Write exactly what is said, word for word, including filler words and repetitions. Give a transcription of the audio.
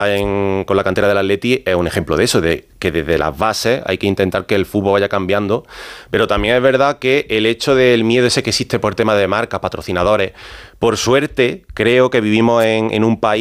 en, con la cantera del Atleti es un ejemplo de eso, de que desde las bases hay que intentar que el fútbol vaya cambiando, pero también es verdad que el hecho del miedo ese que existe por tema de marcas, patrocinadores, por suerte creo que vivimos en, en un país